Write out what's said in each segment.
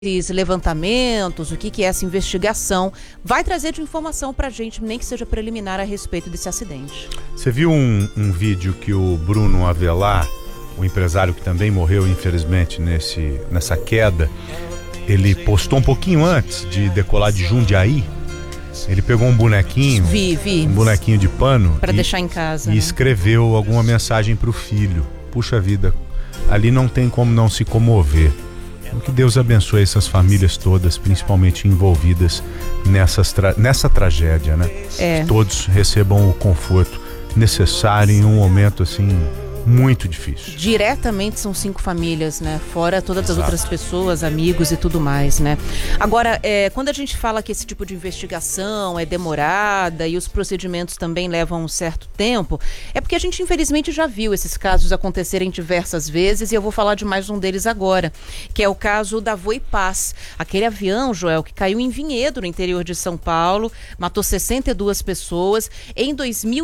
esses levantamentos, o que é essa investigação, vai trazer de informação pra gente, nem que seja preliminar, a respeito desse acidente. Você viu um vídeo que o Bruno Avelar, o empresário que também morreu infelizmente nessa queda, ele postou um pouquinho antes de decolar de Jundiaí. Ele pegou um bonequinho, um bonequinho de pano para deixar em casa, e escreveu alguma mensagem pro filho. Puxa vida, ali não tem como não se comover. Que Deus abençoe essas famílias todas, principalmente envolvidas nessa tragédia, né? Que todos recebam o conforto necessário em um momento assim muito difícil. Diretamente são 5 famílias, né? Fora todas as outras pessoas, amigos e tudo mais, né? Agora, quando a gente fala que esse tipo de investigação é demorada e os procedimentos também levam um certo tempo, é porque a gente infelizmente já viu esses casos acontecerem diversas vezes, e eu vou falar de mais um deles agora, que é o caso da Voipaz. Aquele avião, Joel, que caiu em Vinhedo, no interior de São Paulo, matou 62 pessoas em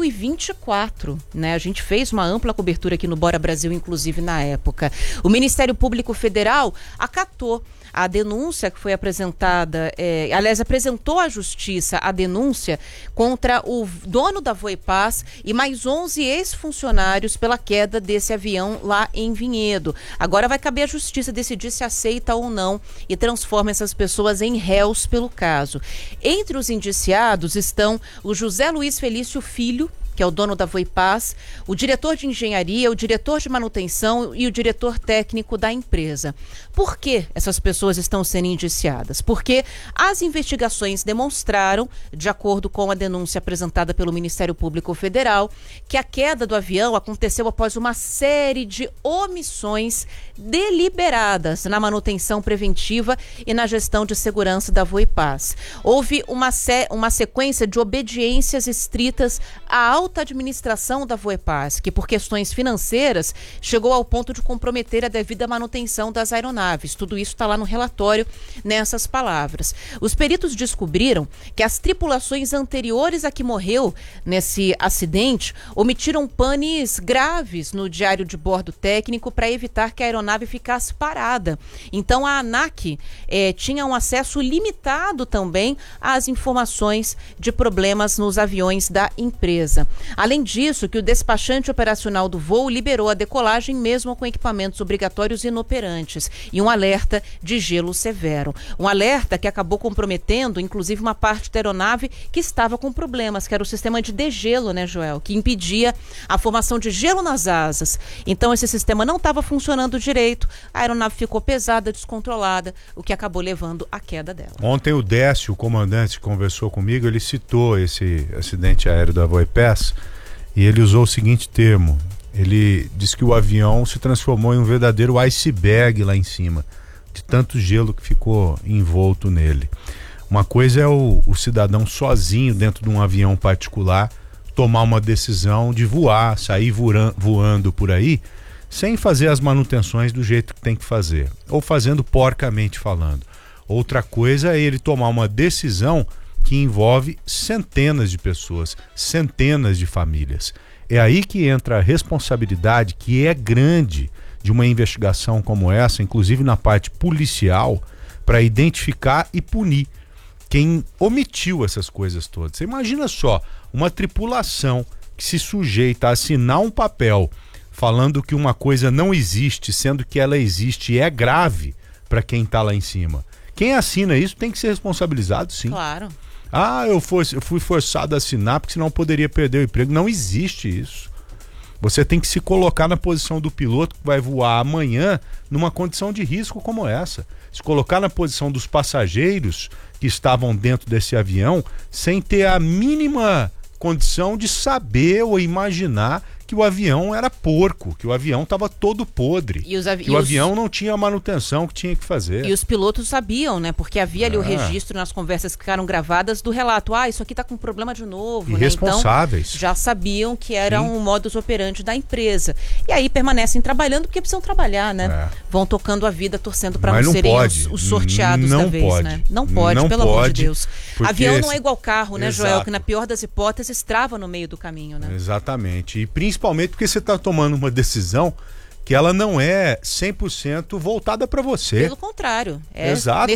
2024, né? A gente fez uma ampla cobertura aqui no Bora Brasil, inclusive na época. O Ministério Público Federal acatou a denúncia que foi apresentada, apresentou à Justiça a denúncia contra o dono da Voipaz e mais 11 ex-funcionários pela queda desse avião lá em Vinhedo. Agora vai caber à Justiça decidir se aceita ou não e transforma essas pessoas em réus pelo caso. Entre os indiciados estão o José Luiz Felício Filho, que é o dono da Voipaz, o diretor de engenharia, o diretor de manutenção e o diretor técnico da empresa. Por que essas pessoas estão sendo indiciadas? Porque as investigações demonstraram, de acordo com a denúncia apresentada pelo Ministério Público Federal, que a queda do avião aconteceu após uma série de omissões deliberadas na manutenção preventiva e na gestão de segurança da Voipaz. Houve uma sequência de obediências estritas à alta administração da Voipaz, que por questões financeiras chegou ao ponto de comprometer a devida manutenção das aeronaves. Tudo isso está lá no relatório, nessas palavras. Os peritos descobriram que as tripulações anteriores a que morreu nesse acidente omitiram panes graves no diário de bordo técnico para evitar que a aeronave ficasse parada. Então a ANAC tinha um acesso limitado também às informações de problemas nos aviões da empresa. Além disso, que o despachante operacional do voo liberou a decolagem mesmo com equipamentos obrigatórios inoperantes e um alerta de gelo severo. Um alerta que acabou comprometendo, inclusive, uma parte da aeronave que estava com problemas, que era o sistema de degelo, né, Joel? Que impedia a formação de gelo nas asas. Então, esse sistema não estava funcionando direito, a aeronave ficou pesada, descontrolada, o que acabou levando à queda dela. Ontem o Décio, o comandante, conversou comigo, ele citou esse acidente aéreo da Voipaz e ele usou o seguinte termo. Ele disse que o avião se transformou em um verdadeiro iceberg lá em cima, de tanto gelo que ficou envolto nele. Uma coisa é o cidadão sozinho dentro de um avião particular tomar uma decisão de voar, sair voando por aí, sem fazer as manutenções do jeito que tem que fazer, ou fazendo porcamente falando. Outra coisa é ele tomar uma decisão que envolve centenas de pessoas, centenas de famílias. É aí que entra a responsabilidade, que é grande, de uma investigação como essa, inclusive na parte policial, para identificar e punir quem omitiu essas coisas todas. Você imagina só, uma tripulação que se sujeita a assinar um papel falando que uma coisa não existe, sendo que ela existe e é grave para quem está lá em cima. Quem assina isso tem que ser responsabilizado, sim. Claro. Eu fui forçado a assinar porque senão poderia perder o emprego. Não existe isso. Você tem que se colocar na posição do piloto que vai voar amanhã numa condição de risco como essa. Se colocar na posição dos passageiros que estavam dentro desse avião sem ter a mínima condição de saber ou imaginar que o avião era porco, que o avião estava todo podre, que o avião não tinha a manutenção que tinha que fazer. E os pilotos sabiam, né? Porque havia ali o registro nas conversas que ficaram gravadas do relato. Isso aqui está com problema de novo. Irresponsáveis. Né? Então, já sabiam que era um modus operandi da empresa. E aí permanecem trabalhando porque precisam trabalhar, né? Vão tocando a vida, torcendo para não serem os sorteados da vez, né? Não pode, pelo amor de Deus. Avião não é igual carro, né, Joel? Que na pior das hipóteses trava no meio do caminho, né? Exatamente. E principalmente porque você está tomando uma decisão que ela não é 100% voltada para você. Pelo contrário. Exato.